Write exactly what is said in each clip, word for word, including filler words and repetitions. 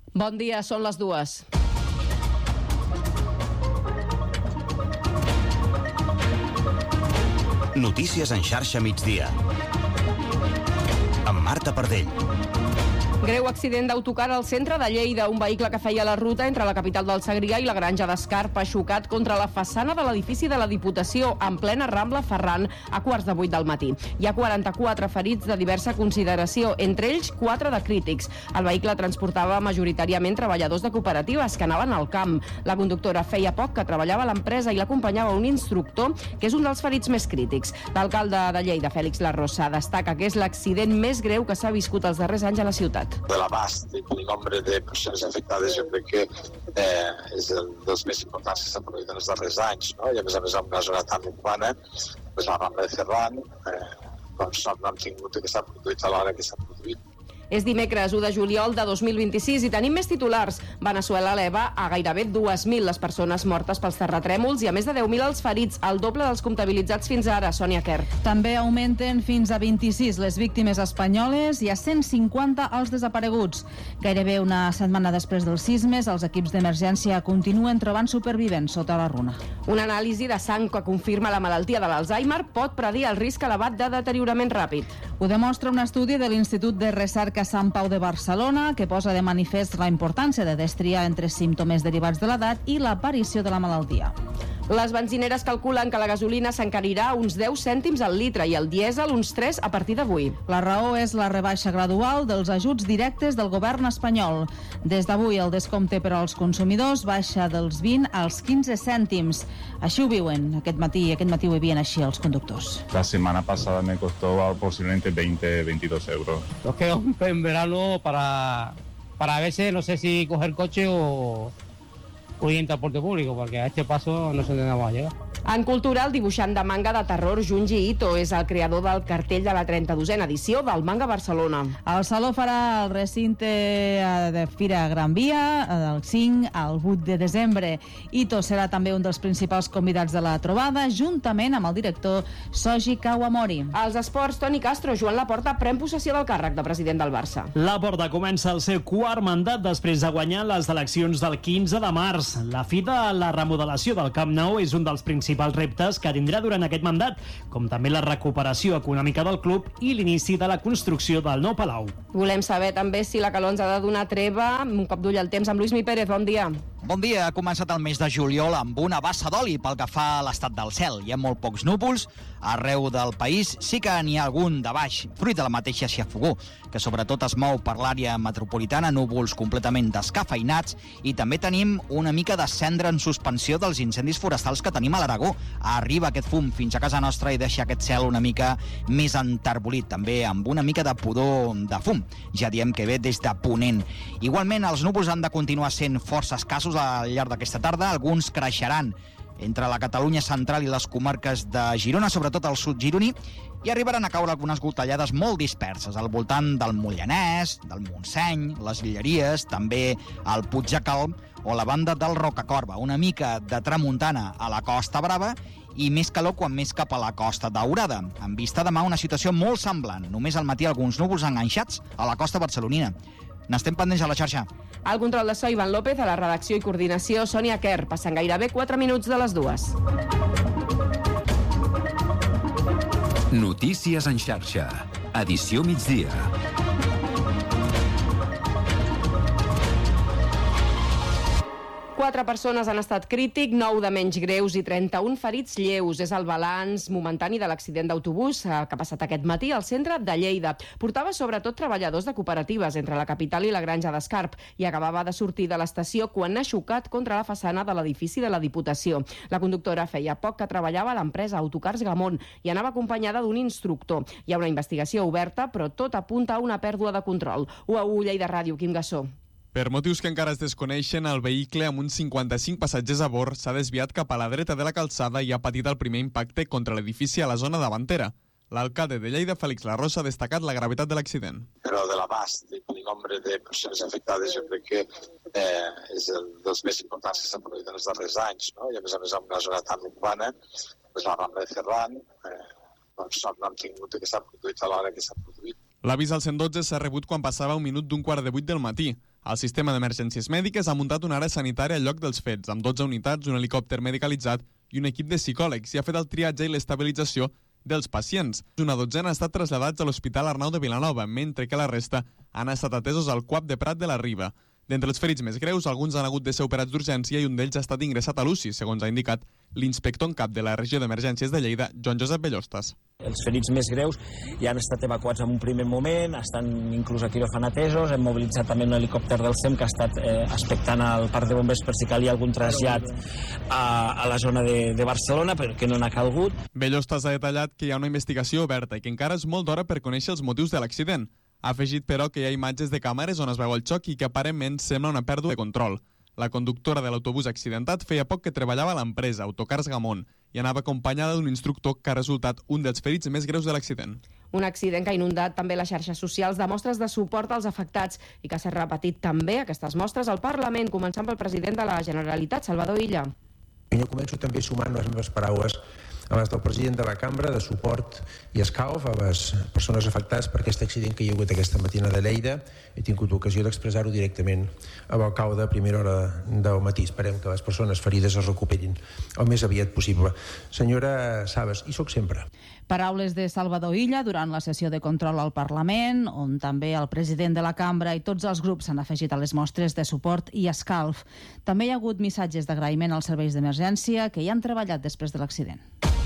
Bon dia, són les dues. Notícies en xarxa migdia. Amb Marta Pardell. Greu accident d'autocar al centre de Lleida. Un vehicle que feia la ruta entre la capital del Segrià i la Granja d'Escarp ha xocat contra la façana de l'edifici de la Diputació en plena Rambla Ferran a quarts de vuit del matí. Hi ha quaranta-quatre ferits de diversa consideració, entre ells quatre de crítics. El vehicle transportava majoritàriament treballadors de cooperatives que anaven al camp. La conductora feia poc que treballava a l'empresa i l'acompanyava un instructor que és un dels ferits més crítics. L'alcalde de Lleida, Fèlix Larrosa, destaca que és l'accident més greu que s'ha viscut els darrers anys a la ciutat. De l'abast i el nombre de persones afectades jo crec que eh, és el dels més importants que s'han produït en els darrers anys, no? I a més a més en una zona tan urbana, pues la Rambla de Ferran, eh, doncs no hem tingut que s'ha produït a l'hora que s'ha produït. És dimecres u de juliol de dos mil vint-i-sis i tenim més titulars. Veneçuela eleva a gairebé dues mil les persones mortes pels terratrèmols i a més de deu mil els ferits, el doble dels comptabilitzats fins ara. Sònia Kerr. També augmenten fins a vint-i-sis les víctimes espanyoles i a cent cinquanta els desapareguts. Gairebé una setmana després dels sismes, els equips d'emergència continuen trobant supervivents sota la runa. Una anàlisi de sang que confirma la malaltia de l'Alzheimer pot predir el risc elevat de deteriorament ràpid. Ho demostra un estudi de l'Institut de Recerca Sant Pau de Barcelona, que posa de manifest la importància de destriar entre símptomes derivats de l'edat i l'aparició de la malaltia. Les benzineres calculen que la gasolina s'encarirà uns deu cèntims al litre i el dièsel uns tres a partir d'avui. La raó és la rebaixa gradual dels ajuts directes del govern espanyol. Des d'avui el descompte per als consumidors baixa dels vint als quinze cèntims. Així ho viuen aquest matí, aquest matí ho vivien així els conductors. La semana pasada me costó posiblemente veinte, veintidós euros. Nos queda en verano para, para a veces no sé si coger coche o... o ir en transporte público, porque a este paso no sé dónde vamos a llegar. En cultura, el dibuixant de manga de terror Junji Ito és el creador del cartell de la trenta-dosena edició del Manga Barcelona. El Saló farà el recinte de Fira Gran Via del cinc al vuit de desembre. Ito serà també un dels principals convidats de la trobada, juntament amb el director Soji Kawamori. Als esports, Toni Castro, Joan Laporta pren possessió del càrrec de president del Barça. Laporta comença el seu quart mandat després de guanyar les eleccions del quinze de març. La fi de la remodelació del Camp Nou és un dels principals reptes que tindrà durant aquest mandat, com també la recuperació econòmica del club i l'inici de la construcció del nou Palau. Volem saber també si la calor ens ha de donar treva. Un cop d'ull al temps amb Lluís Mi Pérez, bon dia. Bon dia, ha començat el mes de juliol amb una bassa d'oli pel que fa a l'estat del cel. Hi ha molt pocs núvols, arreu del país sí que n'hi ha algun de baix, fruit de la mateixa xafogó, que sobretot es mou per l'àrea metropolitana, núvols completament descafeinats, i també tenim una mica de cendra en suspensió dels incendis forestals que tenim a l'Aragó. Arriba aquest fum fins a casa nostra i deixa aquest cel una mica més enterbolit, també amb una mica de pudor de fum. Ja diem que ve des de ponent. Igualment, els núvols han de continuar sent força escassos al llarg d'aquesta tarda, alguns creixeran entre la Catalunya central i les comarques de Girona, sobretot al sud gironí, i arribaran a caure algunes gotellades molt disperses al voltant del Moianès, del Montseny, les Guilleries, també al Puig de Calm o la banda del Rocacorba. Una mica de tramuntana a la Costa Brava i més calor quan més cap a la Costa Daurada. En vista demà una situació molt semblant, només al matí alguns núvols enganxats a la costa barcelonina. N'estem pendents a la xarxa. Al control de so, Ivan López, a la redacció i coordinació, Sònia Kerr. Passen gairebé quatre minuts de les dues. Notícies en xarxa. Edició migdia. Quatre persones han estat crític, nou de menys greus i trenta-un ferits lleus. És el balanç momentani de l'accident d'autobús que ha passat aquest matí al centre de Lleida. Portava sobretot treballadors de cooperatives entre la capital i la Granja d'Escarp i acabava de sortir de l'estació quan ha xocat contra la façana de l'edifici de la Diputació. La conductora feia poc que treballava a l'empresa Autocars Gamont i anava acompanyada d'un instructor. Hi ha una investigació oberta, però tot apunta a una pèrdua de control. U A U Lleida Ràdio, Quim Gassó. Per motius que encara es desconeixen, el vehicle amb uns cinquanta-cinc passatgers a bord s'ha desviat cap a la dreta de la calçada i ha patit el primer impacte contra l'edifici a la zona davantera. L'alcalde de Lleida, Fèlix Larrosa, ha destacat la gravetat de l'accident. Però de l'abast i el nombre de persones afectades jo crec que eh, és el dels més importants que s'han produït en els darrers anys, no? I a més a més en una zona tan urbana, pues la Rambla de Ferran, eh, doncs no hem tingut que s'ha produït a l'hora que s'ha produït. L'avís al cent dotze s'ha rebut quan passava un minut d'un quart de vuit del matí. El sistema d'emergències mèdiques ha muntat una àrea sanitària al lloc dels fets, amb dotze unitats, un helicòpter medicalitzat i un equip de psicòlegs, i ha fet el triatge i l'estabilització dels pacients. Una dotzena han estat traslladats a l'Hospital Arnau de Vilanova, mentre que la resta han estat atesos al C U A P de Prat de la Riba. D'entre els ferits més greus, alguns han hagut de ser operats d'urgència i un d'ells ha estat ingressat a l'U C I, segons ha indicat l'inspector en cap de la regió d'emergències de Lleida, Joan Josep Bellostas. Els ferits més greus ja han estat evacuats en un primer moment, estan inclús a quiròfan atesos, hem mobilitzat també un helicòpter del S E M que ha estat eh, expectant al parc de bombers per si calia algun trasllat a, a la zona de, de Barcelona, però que no n'ha calgut. Bellostas ha detallat que hi ha una investigació oberta i que encara és molt d'hora per conèixer els motius de l'accident. Ha afegit, però, que hi ha imatges de càmeres on es veu el xoc i que aparentment sembla una pèrdua de control. La conductora de l'autobús accidentat feia poc que treballava a l'empresa, Autocars Gamón, i anava acompanyada d'un instructor que ha resultat un dels ferits més greus de l'accident. Un accident que ha inundat també les xarxes socials de mostres de suport als afectats i que s'ha repetit també aquestes mostres al Parlament, començant pel president de la Generalitat, Salvador Illa. Jo començo també sumant les meves paraules a les del president de la cambra de suport i escalf a les persones afectades per aquest accident que hi ha hagut aquesta matina de Lleida. He tingut ocasió d'expressar-ho directament a l'alcalde a primera hora del matí. Esperem que les persones ferides es recuperin el més aviat possible. Senyora Sabas, hi soc sempre. Paraules de Salvador Illa durant la sessió de control al Parlament, on també el president de la cambra i tots els grups s'han afegit a les mostres de suport i escalf. També hi ha hagut missatges d'agraïment als serveis d'emergència que hi han treballat després de l'accident.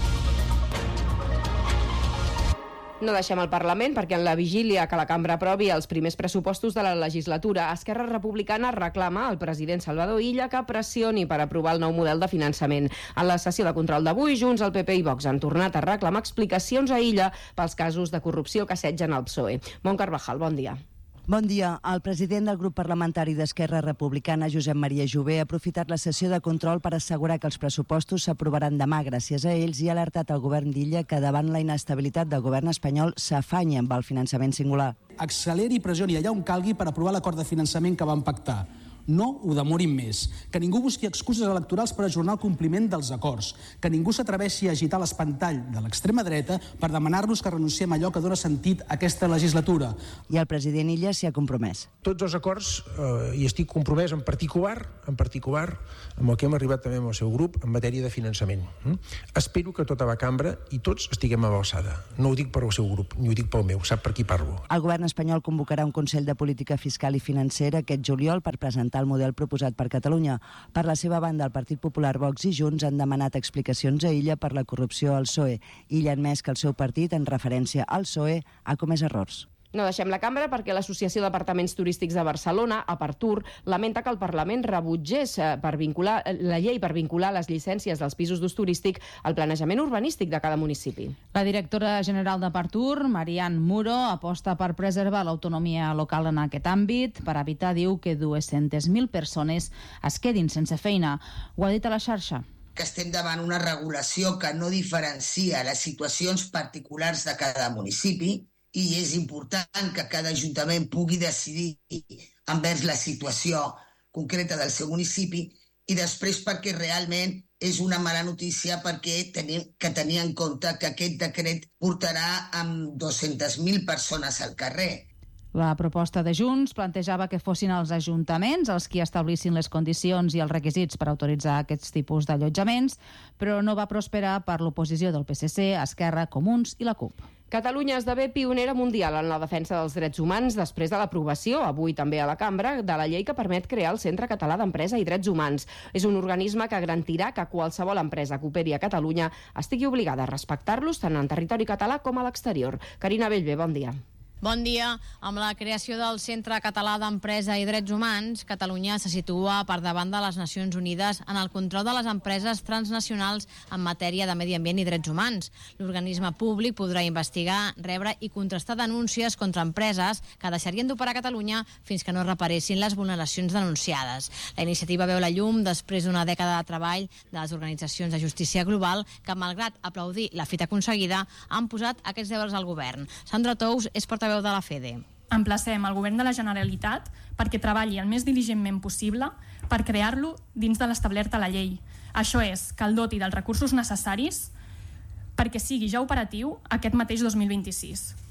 No deixem el Parlament perquè en la vigília que la cambra aprovi els primers pressupostos de la legislatura, Esquerra Republicana reclama al president Salvador Illa que pressioni per aprovar el nou model de finançament. En la sessió de control d'avui, Junts, el P P i Vox han tornat a reclamar explicacions a Illa pels casos de corrupció que assetgen el P S O E. Mont Carvajal, bon dia. Bon dia. El president del grup parlamentari d'Esquerra Republicana, Josep Maria Jové, ha aprofitat la sessió de control per assegurar que els pressupostos s'aprovaran demà gràcies a ells i ha alertat el govern d'Illa que davant la inestabilitat del govern espanyol s'afanya amb el finançament singular. Acceleri i pressioni allà on calgui per aprovar l'acord de finançament que van pactar. No ho demorin més. Que ningú busqui excuses electorals per ajornar el compliment dels acords. Que ningú s'atreveixi a agitar l'espantall de l'extrema dreta per demanar-nos que renunciem a allò que dona sentit a aquesta legislatura. I el president Illa s'hi ha compromès. Tots els acords, eh, i estic compromès en particular, en particular, amb el que hem arribat també amb el seu grup en matèria de finançament. Mm? Espero que tota la cambra i tots estiguem a l'alçada. No ho dic per al seu grup, ni ho dic pel meu, sap per qui parlo. El govern espanyol convocarà un Consell de Política Fiscal i Financera aquest juliol per presentar el model proposat per Catalunya. Per la seva banda, el Partit Popular, Vox i Junts han demanat explicacions a Illa per la corrupció al P S O E. Illa ha admès que el seu partit, en referència al P S O E, ha comès errors. No deixem la cambra perquè l'Associació d'Apartaments Turístics de Barcelona, Apartur, lamenta que el Parlament rebutgés per vincular la llei per vincular les llicències dels pisos d'ús turístic al planejament urbanístic de cada municipi. La directora general d'Apartur, Marian Muro, aposta per preservar l'autonomia local en aquest àmbit per evitar, diu, que dues-centes mil persones es quedin sense feina. Ho ha dit a la xarxa. Que estem davant una regulació que no diferencia les situacions particulars de cada municipi i és important que cada ajuntament pugui decidir envers la situació concreta del seu municipi i després perquè realment és una mala notícia perquè tenim que tenir en compte que aquest decret portarà amb dues-centes mil persones al carrer. La proposta de Junts plantejava que fossin els ajuntaments els qui establissin les condicions i els requisits per autoritzar aquests tipus d'allotjaments, però no va prosperar per l'oposició del P S C, Esquerra, Comuns i la CUP. Catalunya esdevé pionera mundial en la defensa dels drets humans després de l'aprovació, avui també a la cambra, de la llei que permet crear el Centre Català d'Empresa i Drets Humans. És un organisme que garantirà que qualsevol empresa que operi a Catalunya estigui obligada a respectar-los tant en territori català com a l'exterior. Carina Bellver, bon dia. Bon dia. Amb la creació del Centre Català d'Empresa i Drets Humans, Catalunya se situa per davant de les Nacions Unides en el control de les empreses transnacionals en matèria de medi ambient i drets humans. L'organisme públic podrà investigar, rebre i contrastar denúncies contra empreses que deixarien d'operar a Catalunya fins que no reparessin les vulneracions denunciades. La iniciativa veu la llum després d'una dècada de treball de les organitzacions de justícia global que, malgrat aplaudir la fita aconseguida, han posat aquests deures al govern. Sandra Tous és portaveu de la FEDE. Emplacem el govern de la Generalitat perquè treballi el més diligentment possible per crear-lo dins de l'establert a la llei. Això és, que el doti dels recursos necessaris perquè sigui ja operatiu aquest mateix dos mil vint-i-sis.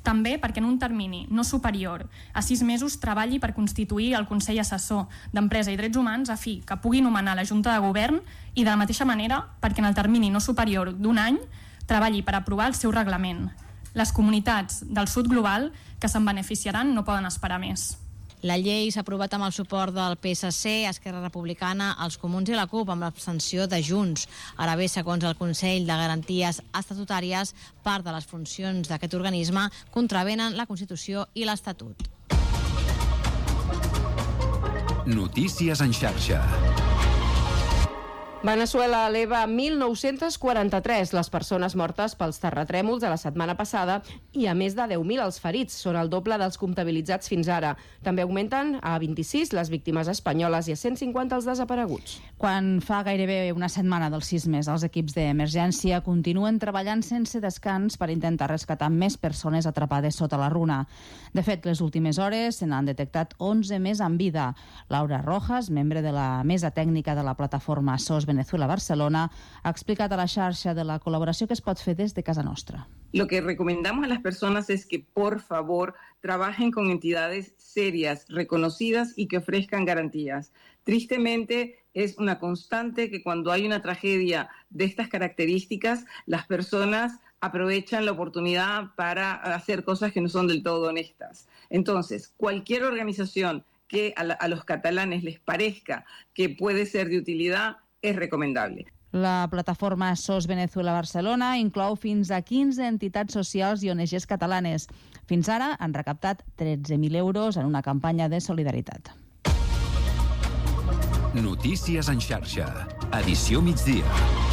També perquè en un termini no superior a sis mesos treballi per constituir el Consell Assessor d'Empresa i Drets Humans a fi que pugui nomenar la Junta de Govern i de la mateixa manera perquè en el termini no superior d'un any treballi per aprovar el seu reglament. Les comunitats del sud global que se'n beneficiaran no poden esperar més. La llei s'ha aprovat amb el suport del P S C, Esquerra Republicana, els Comuns i la CUP, amb l'abstenció de Junts. Ara bé, segons el Consell de Garanties Estatutàries, part de les funcions d'aquest organisme contravenen la Constitució i l'Estatut. Notícies en xarxa. Veneçuela eleva mil nou-cents quaranta-tres les persones mortes pels terratrèmols de la setmana passada i a més de deu mil els ferits. Són el doble dels comptabilitzats fins ara. També augmenten a vint-i-sis les víctimes espanyoles i a cent cinquanta els desapareguts. Quan fa gairebé una setmana dels sismes, els equips d'emergència continuen treballant sense descans per intentar rescatar més persones atrapades sota la runa. De fet, les últimes hores se n'han detectat onze més en vida. Laura Rojas, membre de la mesa tècnica de la plataforma S O S Venezuela Barcelona, ha explicat a la xarxa de la col·laboració que es pot fer des de casa nostra. Lo que recomendamos a las personas es que, por favor, trabajen con entidades serias, reconocidas y que ofrezcan garantías. Tristemente, es una constante que cuando hay una tragedia de estas características, las personas aprovechan la oportunidad para hacer cosas que no son del todo honestas. Entonces, cualquier organización que a, la, a los catalanes les parezca que puede ser de utilidad, és recomendable. La plataforma S O S Venezuela Barcelona inclou fins a quinze entitats socials i O N Ges catalanes. Fins ara han recaptat tretze mil euros en una campanya de solidaritat. Notícies en xarxa. Edició migdia.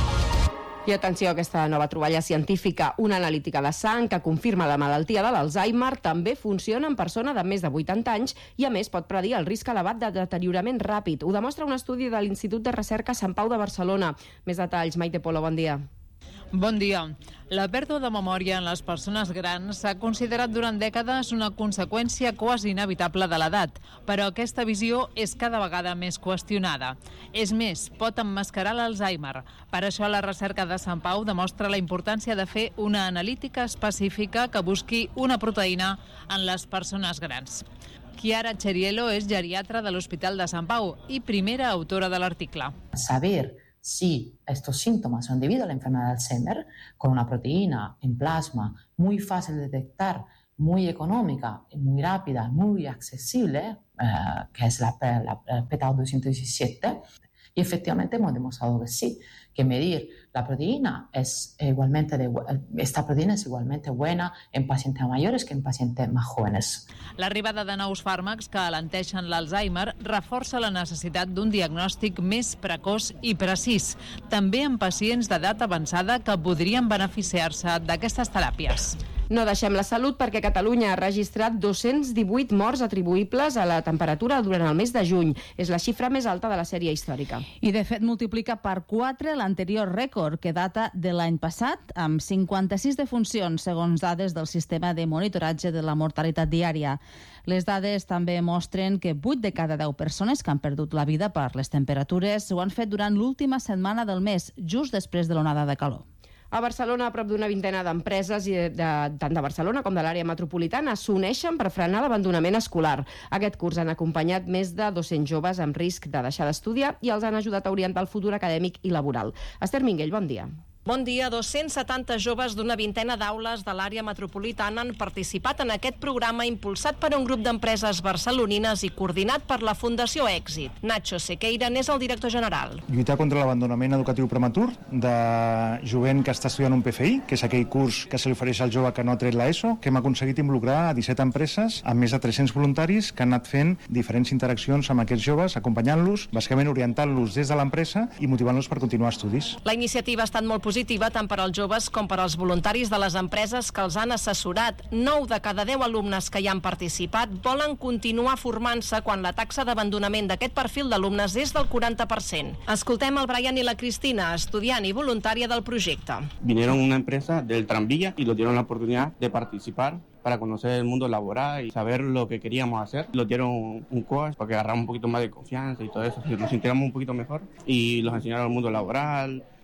I atenció a aquesta nova troballa científica. Una analítica de sang que confirma la malaltia de l'Alzheimer també funciona en persona de més de vuitanta anys i, a més, pot predir el risc elevat de deteriorament ràpid. Ho demostra un estudi de l'Institut de Recerca Sant Pau de Barcelona. Més detalls, Maite Polo, bon dia. Bon dia. La pèrdua de memòria en les persones grans s'ha considerat durant dècades una conseqüència quasi inevitable de l'edat, però aquesta visió és cada vegada més qüestionada. És més, pot emmascarar l'Alzheimer. Per això la recerca de Sant Pau demostra la importància de fer una analítica específica que busqui una proteïna en les persones grans. Chiara Cheriello és geriatra de l'Hospital de Sant Pau i primera autora de l'article. Saber si estos síntomas son debido a la enfermedad de Alzheimer, con una proteína en plasma muy fácil de detectar, muy económica, muy rápida, muy accesible, eh, que es la, la, la P T A doscientos diecisiete, y efectivamente hemos demostrado que sí, que medir la proteína es igualmente de, esta proteína es igualmente buena en pacientes mayores que en pacientes más jóvenes. L'arribada de nous fàrmacs que alenteixen l'Alzheimer reforça la necessitat d'un diagnòstic més precoç i precís, també en pacients d'edat avançada que podrien beneficiar-se d'aquestes teràpies. No deixem la salut perquè Catalunya ha registrat dos-cents divuit morts atribuïbles a la temperatura durant el mes de juny. És la xifra més alta de la sèrie històrica. I, de fet, multiplica per quatre l'anterior rècord, que data de l'any passat, amb cinquanta-sis defuncions, segons dades del sistema de monitoratge de la mortalitat diària. Les dades també mostren que vuit de cada deu persones que han perdut la vida per les temperatures ho han fet durant l'última setmana del mes, just després de l'onada de calor. A Barcelona, a prop d'una vintena d'empreses, de, de, tant de Barcelona com de l'àrea metropolitana, s'uneixen per frenar l'abandonament escolar. Aquest curs han acompanyat més de dos-cents joves amb risc de deixar d'estudiar i els han ajudat a orientar el futur acadèmic i laboral. Esther Minguell, bon dia. Bon dia. dos-cents setanta joves d'una vintena d'aules de l'àrea metropolitana han participat en aquest programa impulsat per un grup d'empreses barcelonines i coordinat per la Fundació Èxit. Nacho Sequeira n'és el director general. Lluitar contra l'abandonament educatiu prematur de jovent que està estudiant un P F I, que és aquell curs que se li ofereix al jove que no ha tret l'ESO, que hem aconseguit involucrar a disset empreses amb més de tres-cents voluntaris que han anat fent diferents interaccions amb aquests joves, acompanyant-los, bàsicament orientant-los des de l'empresa i motivant-los per continuar estudis. La iniciativa ha estat molt positiva tant per als joves com per als voluntaris de les empreses que els han assessorat. Nou de cada deu alumnes que hi han participat volen continuar formant-se quan la taxa d'abandonament d'aquest perfil d'alumnes és del quaranta per cent. Escoltem el Brian i la Cristina, estudiant i voluntària del projecte. Vinieron una empresa del tranvía y nos dieron la oportunidad de participar para conocer el mundo laboral y saber lo que queríamos hacer. Nos dieron un coach para que agarráramos un poquito más de confianza y todo eso, nos sintiéramos un poquito mejor y los enseñaron el mundo laboral,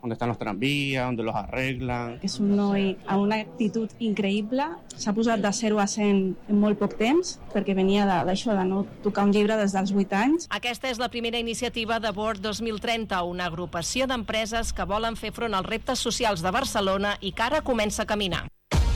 donde están los tranvías, donde los arreglan. És un noi amb una actitud increïble, s'ha posat de zero a cent en molt poc temps, perquè venia d'això, de, de no tocar un llibre des dels vuit anys. Aquesta és la primera iniciativa de Board dos mil trenta, una agrupació d'empreses que volen fer front als reptes socials de Barcelona i que ara comença a caminar.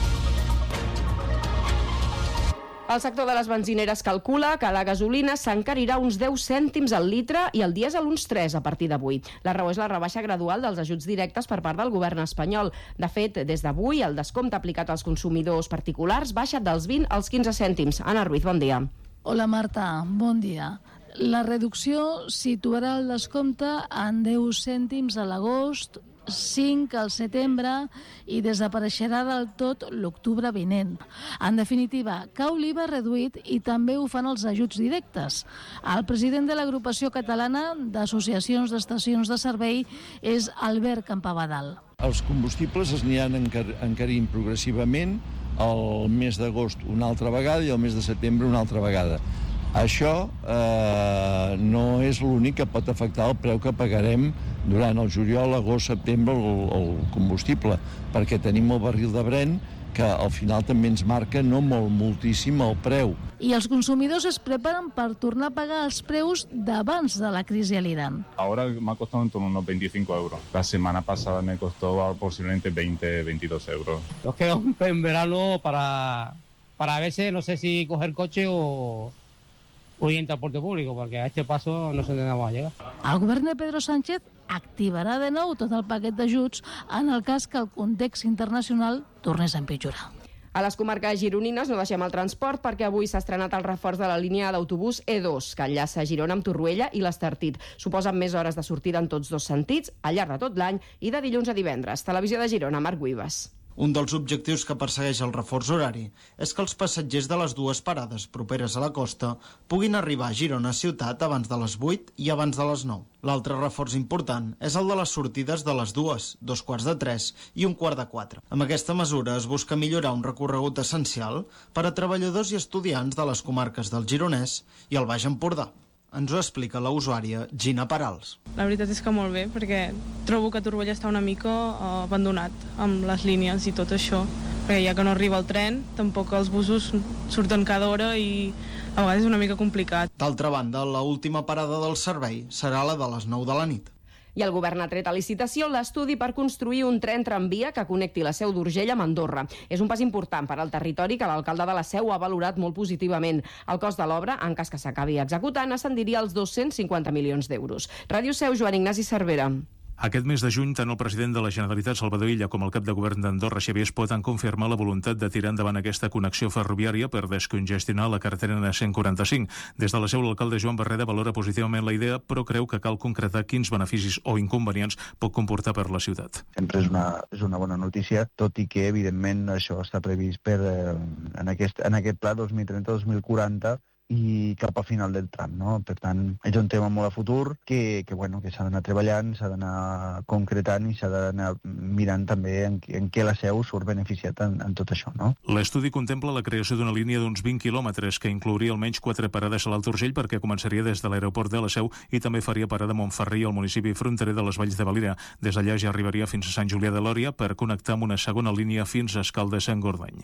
El sector de les benzineres calcula que la gasolina s'encarirà uns deu cèntims al litre i el dièsel uns tres a partir d'avui. La raó és la rebaixa gradual dels ajuts directes per part del govern espanyol. De fet, des d'avui, el descompte aplicat als consumidors particulars baixa dels vint als quinze cèntims. Anna Ruiz, bon dia. Hola, Marta, bon dia. La reducció situarà el descompte en deu cèntims a l'agost, cinc al setembre i desapareixerà del tot l'octubre vinent. En definitiva, cau l'I V A reduït i també ho fan els ajuts directes. El president de l'agrupació catalana d'associacions d'estacions de servei és Albert Campabadal. Els combustibles es aniran encar encarint progressivament el mes d'agost una altra vegada i el mes de setembre una altra vegada. Això eh, no és l'únic que pot afectar el preu que pagarem durant el juliol, agost, setembre el, el combustible, perquè tenim el barril de Brent que al final també ens marca no molt, moltíssim el preu. I els consumidors es preparen per tornar a pagar els preus d'abans de la crisi a l'Iran. Ahora me ha costado en torno a unos veinticinco euros. La semana pasada me costó posiblemente veinte, veintidós euros. Nos queda en verano para, para a veces no sé si coger coche o... o ir en transporte público, perquè a este paso no sé on vamos a llegar. El govern de Pedro Sánchez activarà de nou tot el paquet d'ajuts en el cas que el context internacional tornés a empitjorar. A les comarques gironines no deixem el transport perquè avui s'ha estrenat el reforç de la línia d'autobús E dos, que enllaça Girona amb Torroella i l'Estartit. Suposen més hores de sortida en tots dos sentits, al llarg de tot l'any i de dilluns a divendres. Televisió de Girona, Marc Guibas. Un dels objectius que persegueix el reforç horari és que els passatgers de les dues parades properes a la costa puguin arribar a Girona ciutat abans de les vuit i abans de les nou. L'altre reforç important és el de les sortides de les dues, dos quarts de tres i un quart de quatre. Amb aquesta mesura es busca millorar un recorregut essencial per a treballadors i estudiants de les comarques del Gironès i el Baix Empordà. Ens ho explica la usuària Gina Parals. La veritat és que molt bé, perquè trobo que Torroella està una mica abandonat amb les línies i tot això, perquè ja que no arriba el tren, tampoc els busos surten cada hora i a vegades és una mica complicat. D'altra banda, la última parada del servei serà la de les nou de la nit. I el govern ha tret a licitació l'estudi per construir un tren tramvia que connecti la Seu d'Urgell amb Andorra. És un pas important per al territori que l'alcalde de la Seu ha valorat molt positivament. El cost de l'obra, en cas que s'acabi executant, ascendiria als dos-cents cinquanta milions d'euros. Ràdio Seu, Joan Ignasi Cervera. Aquest mes de juny, tant el president de la Generalitat, Salvador Illa, com el cap de govern d'Andorra, Xavier Espot, han confirmat la voluntat de tirar endavant aquesta connexió ferroviària per descongestionar la carretera N cent quaranta-cinc. Des de la Seu, l'alcalde Joan Barreda valora positivament la idea, però creu que cal concretar quins beneficis o inconvenients pot comportar per la ciutat. Sempre és una, és una bona notícia, tot i que, evidentment, això està previst per, eh, en, aquest, en aquest pla dos mil trenta dos mil quaranta, i cap al final del tram, no? Per tant, és un tema molt a futur que, que, bueno, que s'ha d'anar treballant, s'ha d'anar concretant i s'ha d'anar mirant també en, en què la Seu surt beneficiat en, en tot això, no? L'estudi contempla la creació d'una línia d'uns vint quilòmetres que inclouria almenys quatre parades a l'Alt Urgell perquè començaria des de l'aeroport de la Seu i també faria parada a Montferri, al municipi fronterer de les Valls de Valira. Des d'allà ja arribaria fins a Sant Julià de Lòria per connectar amb una segona línia fins a Escaldes-Sant-Gordany.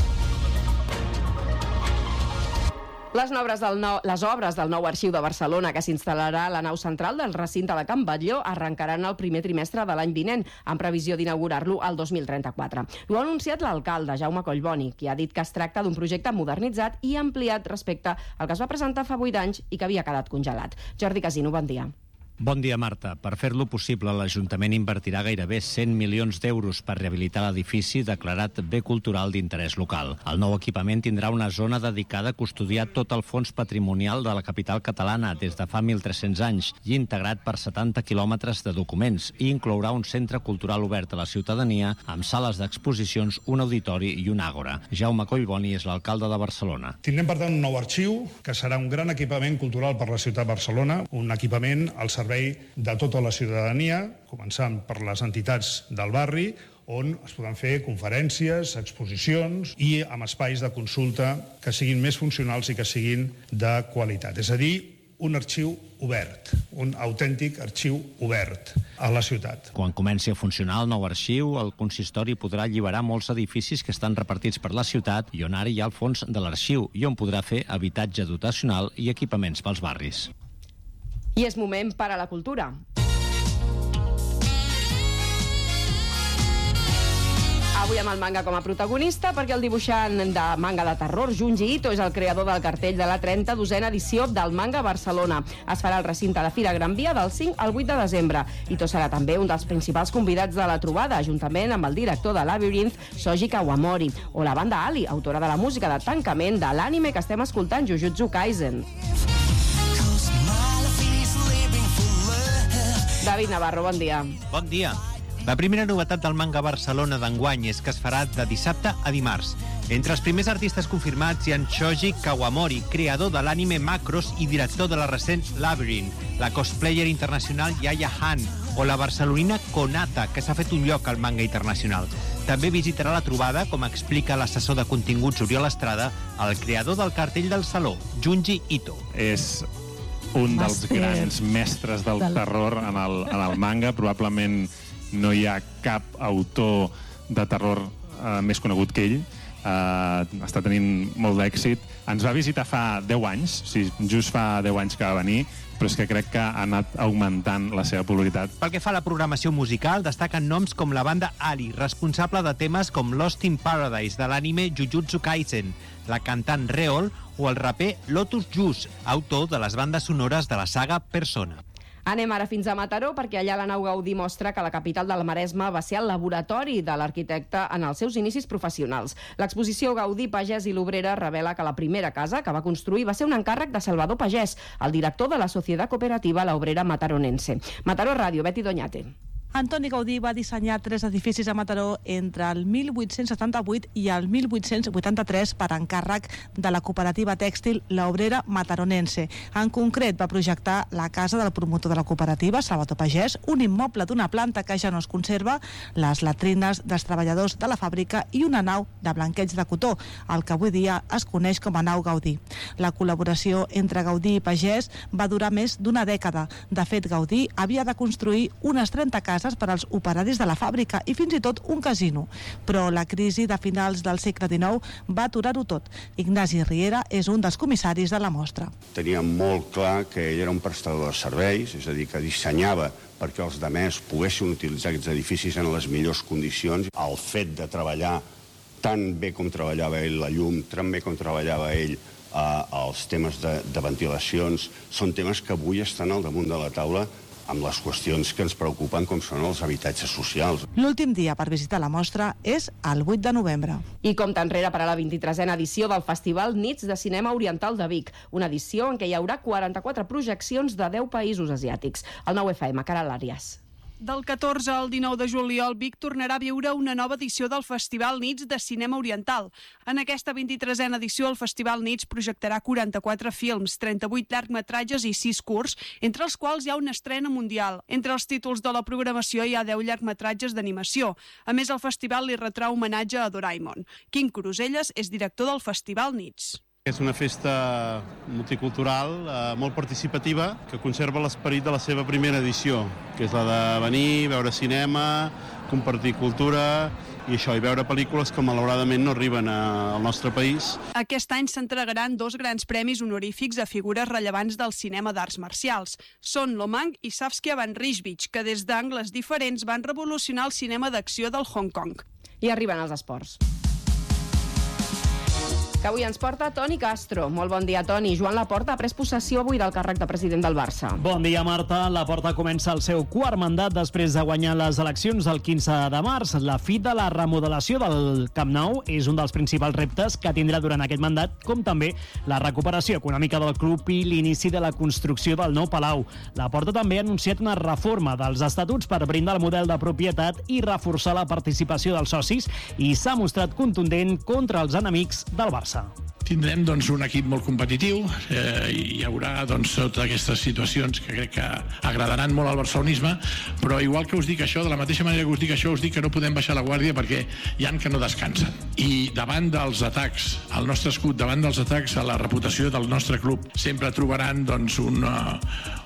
Les obres, del nou, les obres del nou arxiu de Barcelona, que s'instal·larà a la nau central del recinte de Can Batlló, arrencaran el primer trimestre de l'any vinent, amb previsió d'inaugurar-lo el dos mil trenta-quatre. Ho ha anunciat l'alcalde, Jaume Collboni, qui ha dit que es tracta d'un projecte modernitzat i ampliat respecte al que es va presentar fa vuit anys i que havia quedat congelat. Jordi Casino, bon dia. Bon dia, Marta. Per fer-lo possible, l'Ajuntament invertirà gairebé cent milions d'euros per rehabilitar l'edifici declarat bé cultural d'interès local. El nou equipament tindrà una zona dedicada a custodiar tot el fons patrimonial de la capital catalana des de fa mil tres-cents anys i integrat per setanta quilòmetres de documents i inclourà un centre cultural obert a la ciutadania amb sales d'exposicions, un auditori i un àgora. Jaume Collboni és l'alcalde de Barcelona. Tindrem, per tant, un nou arxiu que serà un gran equipament cultural per la ciutat de Barcelona, un equipament al servei de tota la ciutadania, començant per les entitats del barri, on es poden fer conferències, exposicions i amb espais de consulta que siguin més funcionals i que siguin de qualitat. És a dir, un arxiu obert, un autèntic arxiu obert a la ciutat. Quan comenci a funcionar el nou arxiu, el consistori podrà alliberar molts edificis que estan repartits per la ciutat i on ara hi ha el fons de l'arxiu i on podrà fer habitatge dotacional i equipaments pels barris. I és moment per a la cultura. Avui amb el manga com a protagonista, perquè el dibuixant de manga de terror, Junji Ito, és el creador del cartell de la trenta-dosena edició del Manga Barcelona. Es farà al recinte de Fira Gran Via del cinc al vuit de desembre. Ito serà també un dels principals convidats de la trobada, juntament amb el director de Labyrinth, Shoji Kawamori, o la banda Ali, autora de la música de tancament de l'ànime que estem escoltant, Jujutsu Kaisen. David Navarro, bon dia. Bon dia. La primera novetat del Manga Barcelona d'enguany és que es farà de dissabte a dimarts. Entre els primers artistes confirmats hi ha Shoji Kawamori, creador de l'anime Macross i director de la recent Labyrinth, la cosplayer internacional Yaya Han o la barcelonina Konata, que s'ha fet un lloc al manga internacional. També visitarà la trobada, com explica l'assessor de continguts Oriol Estrada, el creador del cartell del Saló, Junji Ito. És un dels Master. grans mestres del, Del- terror en el, en el manga. Probablement no hi ha cap autor de terror eh, més conegut que ell. Eh, està tenint molt d'èxit. Ens va visitar fa deu anys, o sigui, just fa deu anys que va venir, però és que crec que ha anat augmentant la seva popularitat. Pel que fa a la programació musical, destaquen noms com la banda Ali, responsable de temes com Lost in Paradise, de l'anime Jujutsu Kaisen, la cantant Reol o el raper Lotus Juice, autor de les bandes sonores de la saga Persona. Anem ara fins a Mataró, perquè allà la nau Gaudí mostra que la capital del Maresme va ser el laboratori de l'arquitecte en els seus inicis professionals. L'exposició Gaudí, Pagès i l'Obrera revela que la primera casa que va construir va ser un encàrrec de Salvador Pagès, el director de la Societat Cooperativa La Obrera Mataronense. Mataró Ràdio, Betty Doñate. Antoni Gaudí va dissenyar tres edificis a Mataró entre el mil vuit-cents setanta-vuit i el mil vuit-cents vuitanta-tres per encàrrec de la cooperativa tèxtil La Obrera Mataronense. En concret, va projectar la casa del promotor de la cooperativa, Salvador Pagès, un immoble d'una planta que ja no es conserva, les latrines dels treballadors de la fàbrica i una nau de blanqueig de cotó, el que avui dia es coneix com a nau Gaudí. La col·laboració entre Gaudí i Pagès va durar més d'una dècada. De fet, Gaudí havia de construir unes trenta cases per als operaris de la fàbrica i fins i tot un casino. Però la crisi de finals del segle dinou va aturar-ho tot. Ignasi Riera és un dels comissaris de la mostra. Tenia molt clar que ell era un prestador de serveis, és a dir, que dissenyava perquè els demés poguessin utilitzar aquests edificis en les millors condicions. El fet de treballar tan bé com treballava ell la llum, tan bé com treballava ell eh, els temes de, de ventilacions, són temes que avui estan al damunt de la taula amb les qüestions que ens preocupen, com són els habitatges socials. L'últim dia per visitar la mostra és el vuit de novembre. I compta enrere per a la vint-i-tresena edició del Festival Nits de Cinema Oriental de Vic, una edició en què hi haurà quaranta-quatre projeccions de deu països asiàtics. El nou F M, Caral Àrias. Del catorze al dinou de juliol, Vic tornarà a viure una nova edició del Festival Nits de Cinema Oriental. En aquesta vint-i-tresena edició, el Festival Nits projectarà quaranta-quatre films, trenta-vuit llargmetratges i sis curts, entre els quals hi ha una estrena mundial. Entre els títols de la programació hi ha deu llargmetratges d'animació. A més, el festival li retrà homenatge a Doraemon. Quim Cruselles és director del Festival Nits. És una festa multicultural, eh, molt participativa, que conserva l'esperit de la seva primera edició, que és la de venir, veure cinema, compartir cultura i això, i veure pel·lícules que malauradament no arriben a, al nostre país. Aquest any s'entregaran dos grans premis honorífics a figures rellevants del cinema d'arts marcials. Són Lomang i Saskia Van Rysvich, que des d'angles diferents van revolucionar el cinema d'acció del Hong Kong. I arriben els esports, que avui ens porta Toni Castro. Molt bon dia, Toni. Joan Laporta ha pres possessió avui del càrrec de president del Barça. Bon dia, Marta. Laporta comença el seu quart mandat després de guanyar les eleccions el quinze de març. La fi de la remodelació del Camp Nou és un dels principals reptes que tindrà durant aquest mandat, com també la recuperació econòmica del club i l'inici de la construcció del nou Palau. Laporta també ha anunciat una reforma dels estatuts per brindar el model de propietat i reforçar la participació dels socis i s'ha mostrat contundent contra els enemics del Barça. Barça. Tindrem doncs, un equip molt competitiu, eh, i hi haurà doncs, totes aquestes situacions que crec que agradaran molt al barcelonisme, però igual que us dic això, de la mateixa manera que us dic això, us dic que no podem baixar la guàrdia perquè hi han que no descansen. I davant dels atacs al nostre escut, davant dels atacs a la reputació del nostre club, sempre trobaran doncs, un, uh,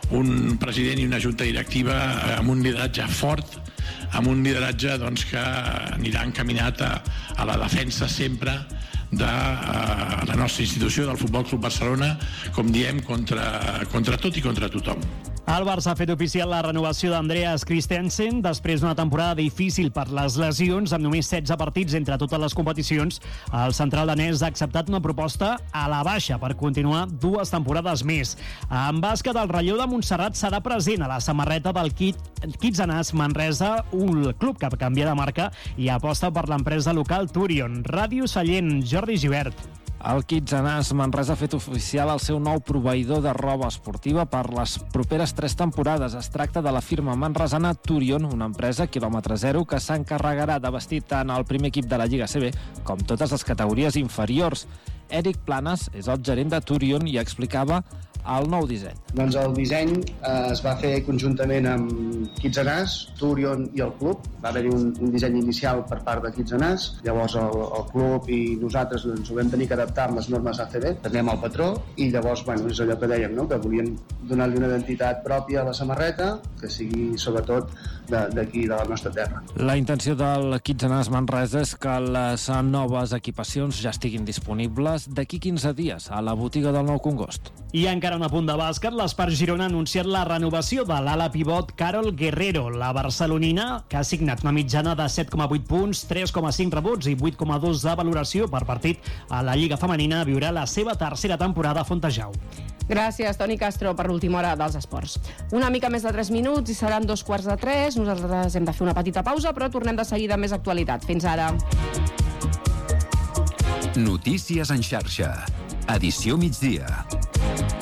un president i una junta directiva amb un lideratge fort, amb un lideratge doncs, que anirà encaminat a, a la defensa sempre de uh, la nostra institució, del Futbol Club Barcelona, com diem, contra, contra tot i contra tothom. El Barça ha fet oficial la renovació d'Andreas Christensen després d'una temporada difícil per les lesions, amb només setze partits entre totes les competicions. El central danès ha acceptat una proposta a la baixa per continuar dues temporades més. En bàsquet, el relleu de Montserrat serà present a la samarreta del Kitsanàs Manresa, un club que canvia de marca i aposta per l'empresa local Turion. Ràdio Sallent, Jordi Givert. El Kitsanàs Manresa ha fet oficial el seu nou proveïdor de roba esportiva per les properes tres temporades. Es tracta de la firma manresana Turion, una empresa quilòmetre zero que s'encarregarà de vestir tant el primer equip de la Lliga C B com totes les categories inferiors. Eric Planas és el gerent de Turion i explicava el nou disseny. Doncs el disseny eh, es va fer conjuntament amb Kitsanàs, Turion i el club. Va haver-hi un, un disseny inicial per part de Kitsanàs, llavors el, el club i nosaltres doncs, ho vam tenir que adaptar amb les normes A C B, teníem el patró i llavors bueno, és allò que dèiem, no? Que volíem donar-li una identitat pròpia a la samarreta, que sigui sobretot d'aquí, de, de la nostra terra. La intenció del Kitsanàs Manresa és que les noves equipacions ja estiguin disponibles d'aquí quinze dies a la botiga del Nou Congost. I encara un apunt de bàsquet, l'Espart Girona ha anunciat la renovació de l'ala pivot Carol Guerrero. La barcelonina, que ha signat una mitjana de set coma vuit punts, tres coma cinc rebots i vuit coma dos de valoració per partit a la Lliga Femenina, viurà la seva tercera temporada a Fontejau. Gràcies, Toni Castro, per l'última hora dels esports. Una mica més de tres minuts i seran dos quarts de tres. Nosaltres hem de fer una petita pausa, però tornem de seguida amb més actualitat. Fins ara. Notícies en xarxa. Edició migdia.